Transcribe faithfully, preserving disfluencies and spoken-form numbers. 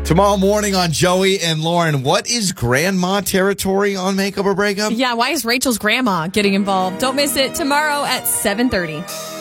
Tomorrow morning on Joey and Lauren, what is grandma territory on Makeup or Breakup? Yeah, why is Rachel's grandma getting involved? Don't miss it tomorrow at seven thirty.